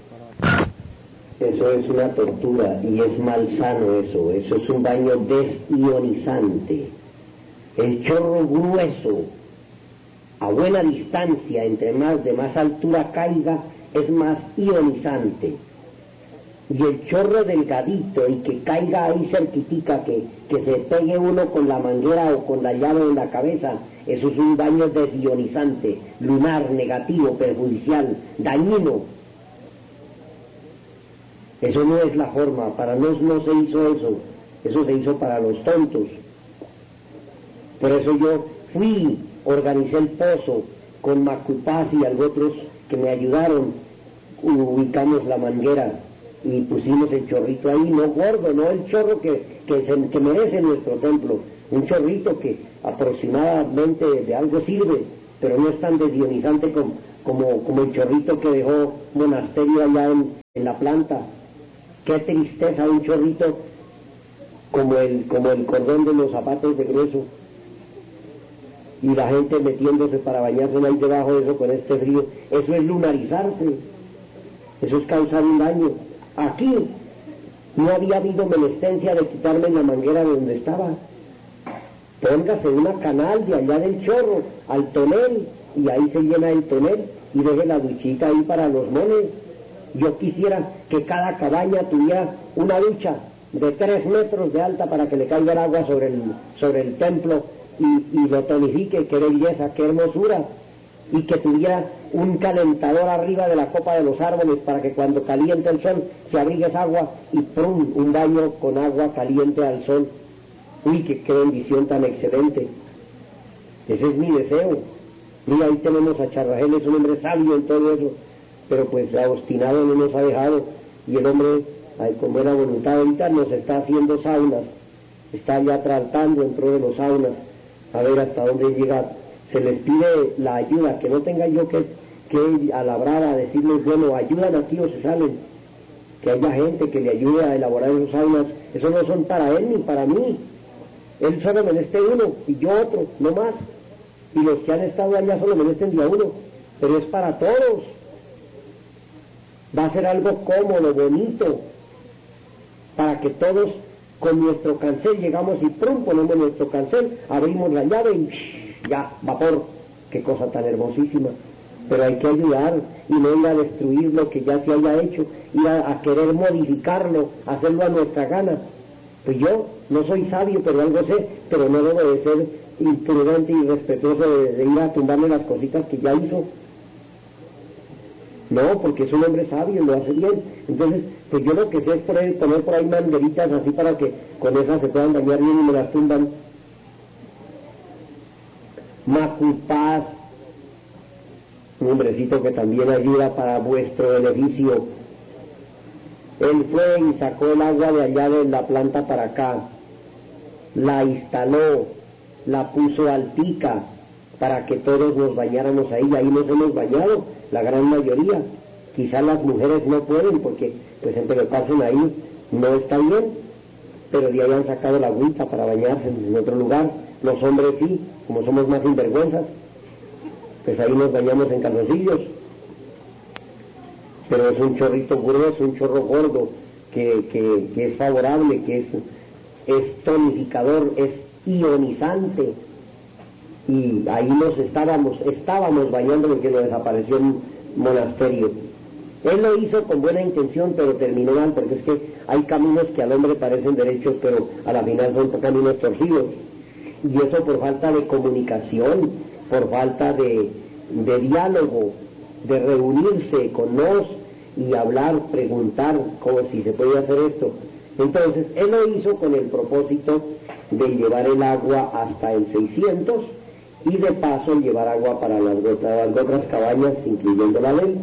eso es una tortura y es malsano eso es un baño desionizante. El chorro grueso, a buena distancia, de más altura caiga, es más ionizante. Y el chorro delgadito y que caiga ahí cerquitica, que se pegue uno con la manguera o con la llave en la cabeza, eso es un daño desionizante, lunar, negativo, perjudicial, dañino. Eso no es la forma, no se hizo eso se hizo para los tontos. Por eso yo organicé el pozo con Macupaz y otros que me ayudaron, ubicamos la manguera y pusimos el chorrito ahí, no gordo, no el chorro que merece nuestro templo, un chorrito que aproximadamente de algo sirve, pero no es tan desionizante como el chorrito que dejó Monasterio allá en la planta. Qué tristeza un chorrito como el cordón de los zapatos de grueso, y la gente metiéndose para bañarse ahí debajo de eso con este frío. Eso es lunarizarse, eso es causar un daño. Aquí no había habido menestencia de quitarme la manguera de donde estaba. Póngase una canal de allá del chorro al tonel, y ahí se llena el tonel, y deje la duchita ahí para los moles. Yo quisiera que cada cabaña tuviera una ducha de 3 metros de alta para que le caiga el agua sobre el templo y lo tonifique. Qué belleza, qué hermosura. Y que tuviera un calentador arriba de la copa de los árboles para que cuando caliente el sol se abrigue esa agua y ¡prum!, un baño con agua caliente al sol. Uy, qué bendición tan excelente. Ese es mi deseo. Mira, ahí tenemos a Charragel, es un hombre sabio en todo eso, pero pues obstinado no nos ha dejado, y el hombre, con buena voluntad, ahorita nos está haciendo saunas, está ya tratando dentro de los saunas, a ver hasta dónde llega. Se les pide la ayuda, que no tenga yo que a la brava decirles, bueno, ayudan aquí o se salen, que haya gente que le ayude a elaborar esos saunas. Esos no son para él ni para mí, él solo meneste uno y yo otro, no más, y los que han estado allá solo menesten día uno, pero es para todos. Va a ser algo cómodo, bonito, para que todos con nuestro cancel llegamos y ¡prum!, ponemos nuestro cancel, abrimos la llave y ya, vapor. Qué cosa tan hermosísima. Pero hay que ayudar y no ir a destruir lo que ya se haya hecho, ir a querer modificarlo, hacerlo a nuestra gana. Pues yo no soy sabio, pero algo sé, pero no debo de ser imprudente y irrespetuoso de ir a tumbarle las cositas que ya hizo. No, porque es un hombre sabio, lo hace bien. Entonces, pues yo lo que sé es poner por ahí mangueritas así para que con esas se puedan bañar bien y me las tumban. Macupaz, un hombrecito que también ayuda para vuestro beneficio. Él fue y sacó el agua de allá de la planta para acá, la instaló, la puso altica para que todos nos bañáramos ahí. Ahí nos hemos bañado, la gran mayoría. Quizás las mujeres no pueden porque pues empelotarse ahí no está bien, pero de ahí han sacado la agüita para bañarse en otro lugar. Los hombres sí, como somos más sinvergüenzas, pues ahí nos bañamos en calzoncillos. Pero es un chorrito grueso, un chorro gordo, que es favorable, que es tonificador, es ionizante. Y ahí estábamos bañando porque lo desapareció en Monasterio. Él lo hizo con buena intención, pero terminó mal, porque es que hay caminos que al hombre parecen derechos, pero a la final son caminos torcidos. Y eso por falta de comunicación, por falta de diálogo, de reunirse con nos y hablar, preguntar como si se podía hacer esto. Entonces él lo hizo con el propósito de llevar el agua hasta el 600 y de paso llevar agua para las otras cabañas, incluyendo la de él.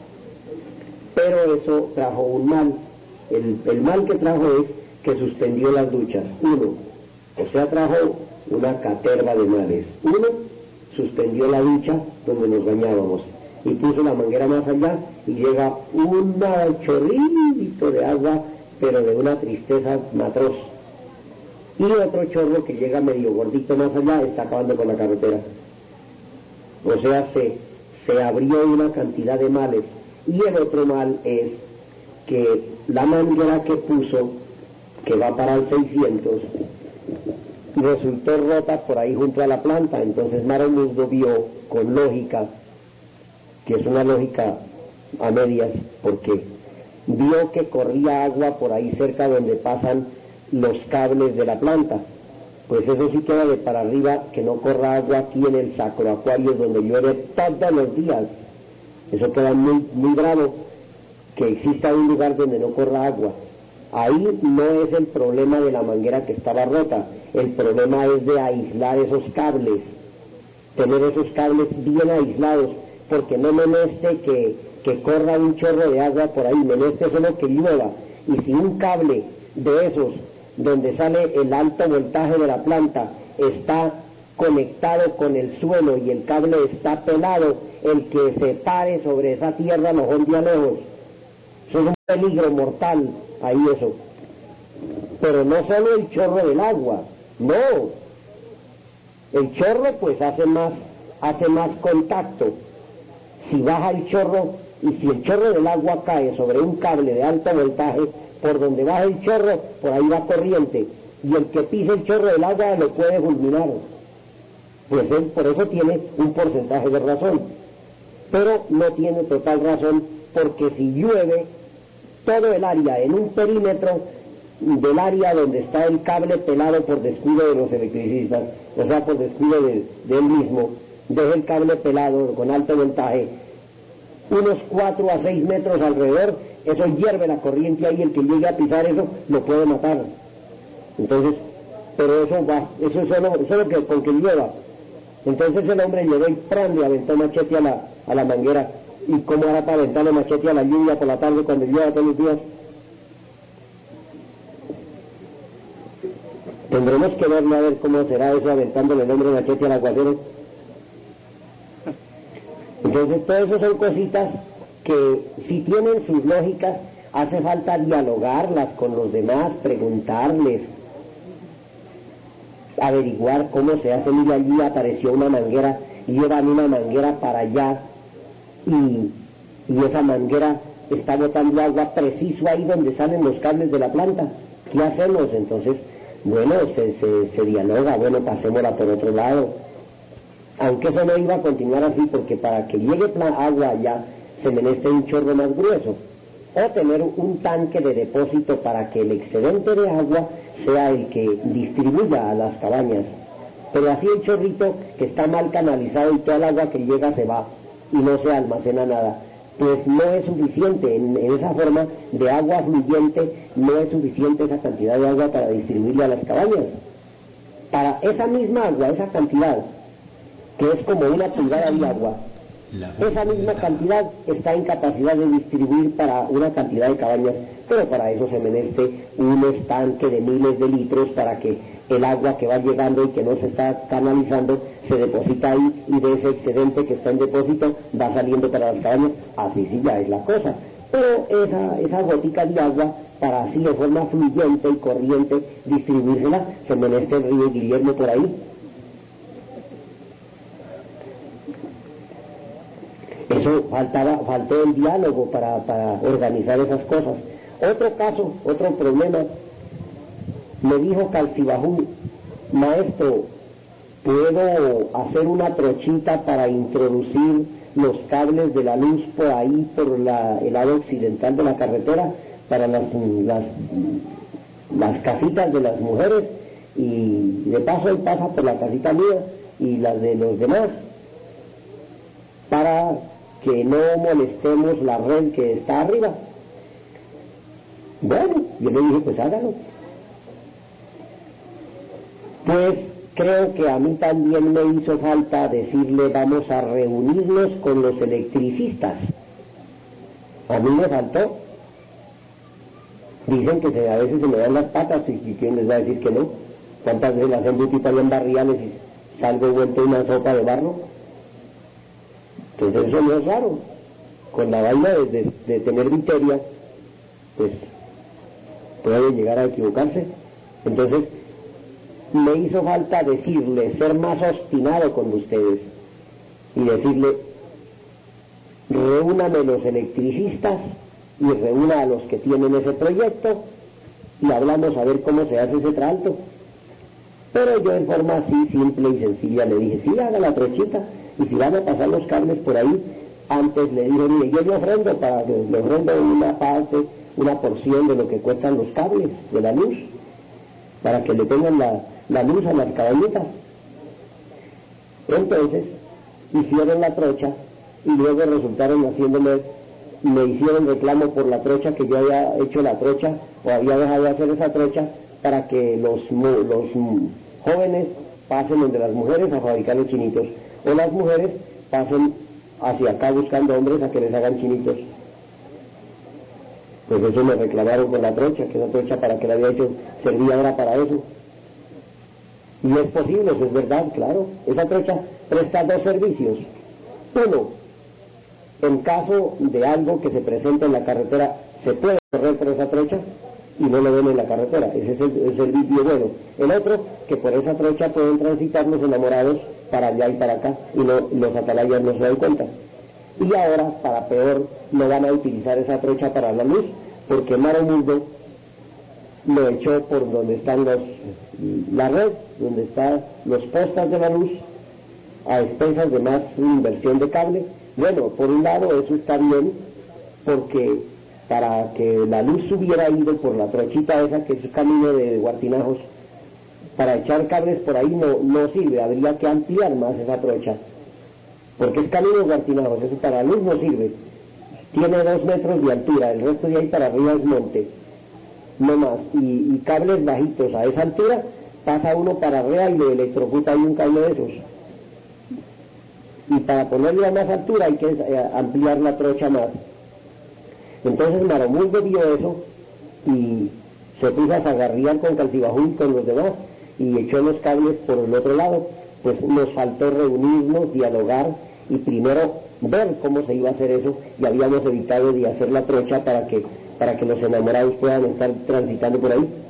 Pero eso trajo un mal. El mal que trajo es que suspendió las duchas. Trajo una caterva de males. Suspendió la ducha donde nos bañábamos y puso la manguera más allá y llega un chorrito de agua, pero de una tristeza atroz. Y otro chorro que llega medio gordito más allá está acabando con la carretera. O sea, se abrió una cantidad de males. Y el otro mal es que la manguera que puso, que va para el 600, resultó rota por ahí junto a la planta. Entonces Maro Musdo vio con lógica, que es una lógica a medias, porque vio que corría agua por ahí cerca donde pasan los cables de la planta. Pues eso sí queda de para arriba, que no corra agua aquí en el Sacro Acuario donde llueve todos los días. Eso queda muy, muy bravo, que exista un lugar donde no corra agua. Ahí no es el problema de la manguera que estaba rota, el problema es de aislar esos cables, tener esos cables bien aislados, porque no meneste que corra un chorro de agua por ahí, menester solo que llueva, y si un cable de esos donde sale el alto voltaje de la planta está conectado con el suelo y el cable está pelado, el que se pare sobre esa tierra lo honde lejos. Eso es un peligro mortal, ahí eso. Pero no solo el chorro del agua, no. El chorro pues hace más contacto. Si baja el chorro, y si el chorro del agua cae sobre un cable de alto voltaje, por donde baja el chorro, por ahí va corriente, y el que pise el chorro del agua lo puede fulminar. Pues él por eso tiene un porcentaje de razón, pero no tiene total razón, porque si llueve todo el área en un perímetro del área donde está el cable pelado por descuido de los electricistas, o sea, por descuido de él mismo, deja el cable pelado con alto voltaje, unos 4 a 6 metros alrededor, eso hierve la corriente ahí, el que llegue a pisar eso lo puede matar. Entonces, pero eso es solo que con que llueva. Entonces el hombre llegó y prende, aventó machete a la manguera. ¿Y cómo hará para aventarle machete a la lluvia por la tarde cuando llueva todos los días? Tendremos que verle a ver cómo será eso, aventándole el hombre machete al aguacero. Entonces todo eso son cositas que si tienen sus lógicas, hace falta dialogarlas con los demás, preguntarles, averiguar cómo se hace. Mira, allí apareció una manguera, y llevan una manguera para allá, y esa manguera está botando agua preciso ahí donde salen los cables de la planta. ¿Qué hacemos? Entonces, bueno, se dialoga, bueno, pasémosla por otro lado. Aunque eso no iba a continuar así, porque para que llegue agua allá se menester un chorro más grueso, o tener un tanque de depósito para que el excedente de agua sea el que distribuya a las cabañas. Pero así el chorrito que está mal canalizado y toda el agua que llega se va y no se almacena nada, pues no es suficiente. En esa forma de agua fluyente no es suficiente esa cantidad de agua para distribuirla a las cabañas. Para esa misma agua, esa cantidad, que es como una pulgada de agua, esa misma cantidad está en capacidad de distribuir para una cantidad de cabañas, pero para eso se meneste un estanque de miles de litros para que el agua que va llegando y que no se está canalizando se deposita ahí, y de ese excedente que está en depósito va saliendo para las cabañas. Así sí ya es la cosa. Pero esa gotica de agua, para así de forma fluyente y corriente distribuírsela, se meneste el río Guillermo por ahí. Eso faltó el diálogo para organizar esas cosas. Otro caso, otro problema, me dijo Calcibajú: maestro, ¿puedo hacer una trochita para introducir los cables de la luz por ahí, por el lado occidental de la carretera, para las casitas de las mujeres, y de paso él pasa por la casita mía y las de los demás, para que no molestemos la red que está arriba? Bueno, yo le dije, pues hágalo. Pues creo que a mí también me hizo falta decirle: vamos a reunirnos con los electricistas. A mí me faltó. Dicen que a veces se me dan las patas, y quién les va a decir que no. ¿Cuántas veces las embutí para allá en barriales y salgo vuelto una sopa de barro? Entonces eso no es raro. Con la vaina de tener viteria, pues puede llegar a equivocarse. Entonces me hizo falta decirle, ser más obstinado con ustedes y decirle: reúname los electricistas y reúna a los que tienen ese proyecto y hablamos a ver cómo se hace ese trato. Pero yo en forma así simple y sencilla le dije: sí, haga la trochita, y si van a pasar los cables por ahí, antes le dije: mire, yo le ofrendo una parte, una porción de lo que cuestan los cables de la luz, para que le tengan la luz a las cabañitas. Entonces hicieron la trocha, y luego resultaron me hicieron reclamo por la trocha, que yo había hecho la trocha, o había dejado de hacer esa trocha, para que los jóvenes pasen donde las mujeres a fabricar los chinitos, o las mujeres pasen hacia acá buscando hombres a que les hagan chinitos. Pues eso me reclamaron con la trocha, que esa trocha para que la había hecho servía ahora para eso. Y es posible, eso es verdad, claro. Esa trocha presta dos servicios. Uno, en caso de algo que se presente en la carretera, se puede correr por esa trocha y no lo ven en la carretera. Ese es el servicio bueno. El otro, que por esa trocha pueden transitar los enamorados para allá y para acá, y los atalayas no se dan cuenta. Y ahora, para peor, no van a utilizar esa trocha para la luz, porque Maromundo lo echó por donde están la red, donde están los postas de la luz, a expensas de más inversión de cable. Bueno, por un lado eso está bien, porque para que la luz hubiera ido por la trochita esa, que es el camino de Guartinajos, para echar cables por ahí no sirve, habría que ampliar más esa trocha, porque es camino de Guartinajos, eso para la luz no sirve, tiene 2 metros de altura, el resto de ahí para arriba es monte, no más, y cables bajitos a esa altura, pasa uno para arriba y le electrocuta ahí un cable de esos, y para ponerle a más altura hay que ampliar la trocha más. Entonces Maromundo vio eso y se puso a zagarrear con Calcibajú y con los demás y echó los cables por el otro lado. Pues nos faltó reunirnos, dialogar y primero ver cómo se iba a hacer eso, y habíamos evitado de hacer la trocha para que los enamorados puedan estar transitando por ahí.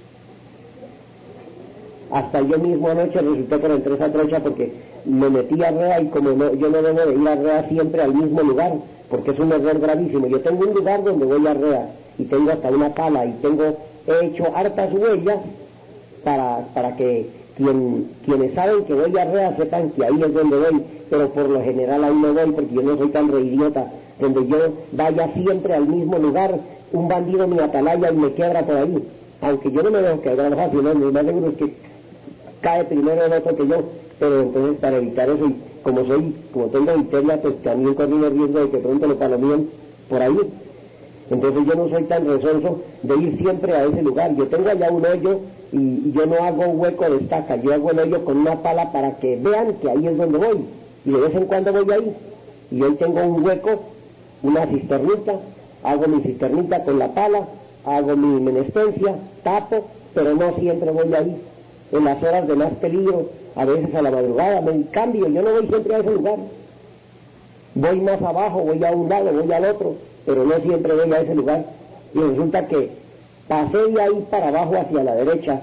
Hasta yo mismo anoche resultó que entré esa trocha porque me metí a REA, y como yo no debo de ir a REA siempre al mismo lugar, porque es un error gravísimo. Yo tengo un lugar donde voy a REA y tengo hasta una pala y he hecho hartas huellas para que quienes saben que voy a REA sepan que ahí es donde voy, pero por lo general ahí no voy porque yo no soy tan reidiota, donde yo vaya siempre al mismo lugar, un bandido me atalaya y me quiebra por ahí, aunque yo no me dejo quebrar fácil, ¿no? Lo más seguro es que cae primero el otro que yo, pero entonces para evitar eso, y como tengo viteria, pues también corro el riesgo de que pronto lo palomíen por ahí. Entonces yo no soy tan resonso de ir siempre a ese lugar. Yo tengo allá un hoyo y yo no hago un hueco de estaca, yo hago el hoyo con una pala para que vean que ahí es donde voy, y de vez en cuando voy ahí, y hoy tengo un hueco, una cisternita, hago mi cisternita con la pala, hago mi menestencia, tapo, pero no siempre voy ahí. En las horas de más peligro, a veces a la madrugada, me cambio, yo no voy siempre a ese lugar. Voy más abajo, voy a un lado, voy al otro, pero no siempre voy a ese lugar. Y resulta que pasé de ahí para abajo hacia la derecha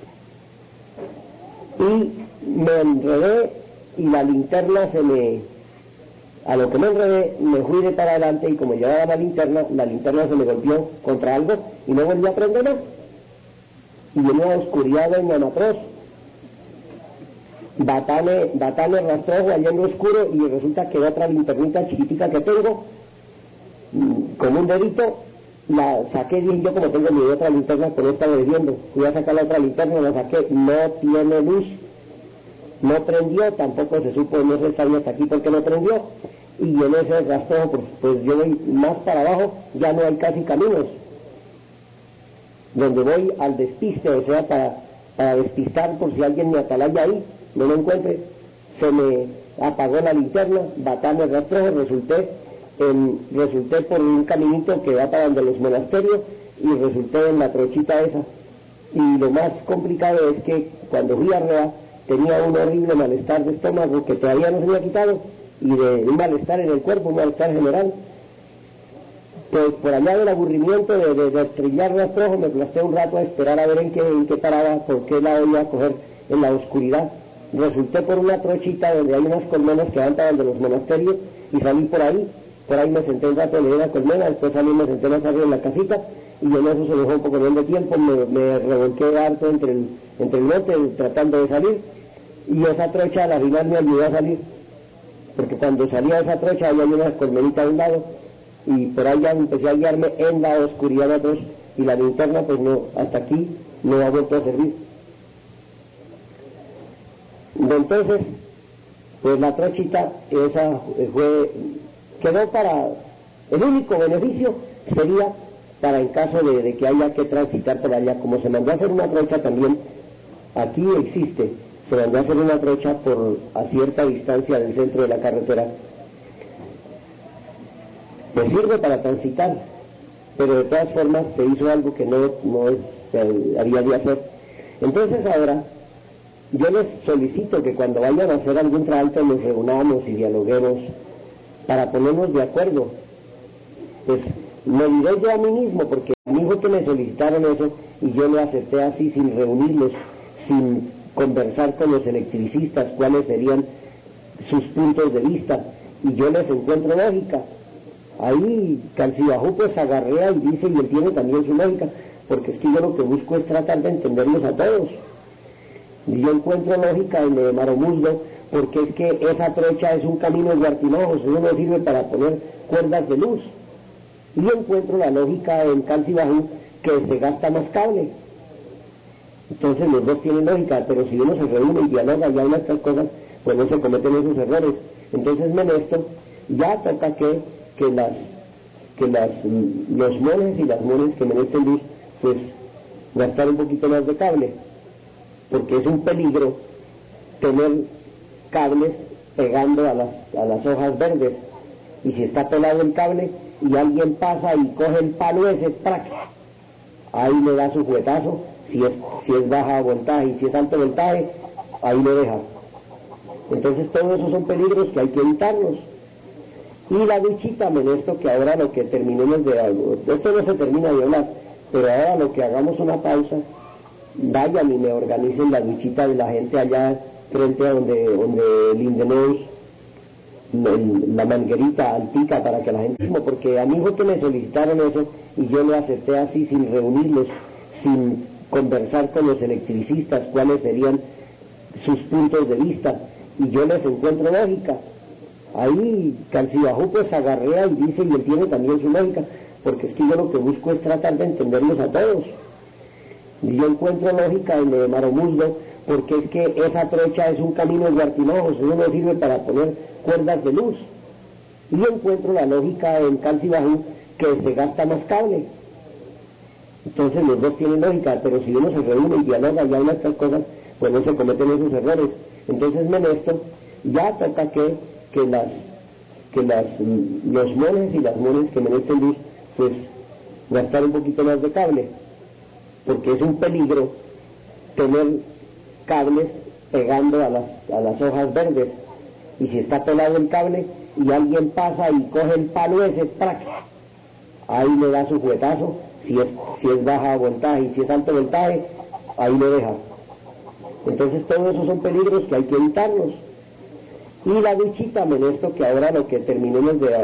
y me enredé y la linterna a lo que me enredé, me fui de para adelante, y como llevaba la linterna se me golpeó contra algo y no volví a prender más. Y en una oscuridad de Ñamatros, batane rastrojo allá en lo oscuro, y resulta que otra linternita chiquitita que tengo, con un dedito, la saqué, y yo como tengo mi otra linterna, con esta bebiendo, fui a sacar la otra linterna, la saqué, no tiene luz, no prendió, tampoco se supo, no se sabía hasta aquí porque no prendió, y en ese rastrojo, pues yo voy más para abajo, ya no hay casi caminos, donde voy al despiste, o sea, para despistar por si alguien me atalaya ahí, no lo encuentre, se me apagó la linterna, batame rastrojo, resulté por un caminito que va para donde los monasterios, y resulté en la trochita esa. Y lo más complicado es que cuando fui a REA tenía un horrible malestar de estómago que todavía no se me ha quitado, y de un malestar en el cuerpo, un malestar general. Pues por allá del aburrimiento de trillar rastrojo, me aplasté un rato a esperar a ver en qué paraba, por qué la iba a coger en la oscuridad. Resulté por una trochita donde hay unas colmenas que van para donde los monasterios, y salí por ahí me senté un rato, leí la colmena, después salí, me senté más arriba en la casita, y en eso se dejó un poco de tiempo, me revolqué harto entre el monte tratando de salir, y esa trocha a la final me ayudó a salir, porque cuando salía esa trocha había unas colmenitas a un lado, y por ahí ya empecé a guiarme en la oscuridad de atrás, y la linterna pues no, hasta aquí no ha vuelto a servir. Entonces, pues la trochita esa quedó para, el único beneficio sería para en caso de que haya que transitar por allá, como se mandó a hacer una trocha también, aquí existe, se mandó a hacer una trocha a cierta distancia del centro de la carretera, me sirve para transitar, pero de todas formas se hizo algo que no había de hacer. Entonces ahora yo les solicito que cuando vayan a hacer algún trabajo nos reunamos y dialoguemos para ponernos de acuerdo. Pues me diré yo a mí mismo, porque a mí fue que me solicitaron eso y yo lo acepté así, sin reunirlos, sin conversar con los electricistas cuáles serían sus puntos de vista, y yo les encuentro lógica. Ahí Calcibajú pues agarrea y dice, y él tiene también su lógica, porque es que yo lo que busco es tratar de entenderlos a todos. Y yo encuentro lógica en el Maromuzdo, porque es que esa trocha es un camino de artinojos, eso no sirve para poner cuerdas de luz. Y encuentro la lógica en Calcibajú, que se gasta más cable. Entonces los dos tienen lógica, pero si uno se reúne y dialoga y habla estas cosas, pues no se cometen esos errores. Entonces Menesto ya toca que los mones y las mones que menesten luz, pues gastar un poquito más de cable, porque es un peligro tener cables pegando a las hojas verdes, y si está pelado el cable y alguien pasa y coge el palo ese, ¡prac!, ahí le da su juguetazo, si es baja voltaje, y si es alto voltaje, ahí lo deja. Entonces todos esos son peligros que hay que evitarlos. Y la duchita, Menesto, que ahora lo que terminemos de algo, esto no se termina de hablar, pero ahora lo que hagamos una pausa, vayan y me organicen la duchita de la gente allá frente a donde Lindeneus, la manguerita altica, para que la gente, porque a mí fue que me solicitaron eso y yo lo acepté así, sin reunirlos, sin conversar con los electricistas cuáles serían sus puntos de vista, y yo les encuentro lógica. Ahí Calcibajú pues agarrea y dice, y él tiene también su lógica, porque es que yo lo que busco es tratar de entenderlos a todos. Y yo encuentro lógica en el Maromuzdo, porque es que esa trocha es un camino de artinojos, eso no sirve para poner cuerdas de luz. Y yo encuentro la lógica en Calcibajú, que se gasta más cable. Entonces los dos tienen lógica, pero si uno se reúne y dialoga y habla estas cosas, pues no se cometen esos errores. Entonces Menesto ya toca que los mones y las mones que menesten luz, pues gastar un poquito más de cable, porque es un peligro tener cables pegando a las hojas verdes, y si está pelado el cable y alguien pasa y coge el palo ese, ¡prac!, ahí le da su juguetazo, si es baja voltaje, y si es alto voltaje, ahí lo deja. Entonces todos esos son peligros que hay que evitarlos. Y la duchita, Menesto, que ahora lo que terminemos de